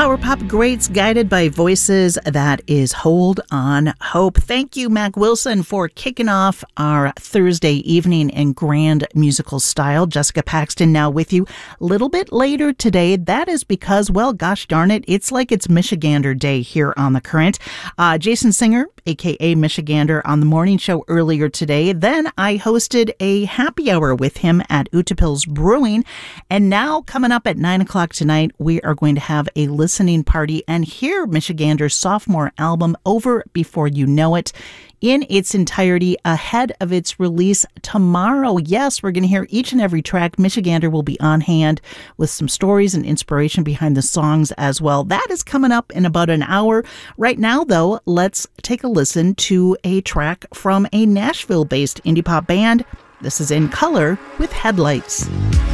Power pop greats guided by voices. That is Hold on Hope. Thank you, Mac Wilson, for kicking off our Thursday evening in grand musical style. Jessica Paxton now with you a little bit later today. That is because, well, gosh darn it, it's like it's Michigander Day here on The Current. Jason Singer, a.k.a. Michigander, on the morning show earlier today. Then I hosted a happy hour with him at Utapils Brewing. And now, coming up at 9 o'clock tonight, we are going to have a listening party and hear Michigander's sophomore album, Over Before You Know It, in its entirety ahead of its release tomorrow. Yes, we're going to hear each and every track. Michigander will be on hand with some stories and inspiration behind the songs as well. That is coming up in about an hour. Right now, though, let's take a listen to a track from a Nashville-based indie pop band. This is In Color with Headlights.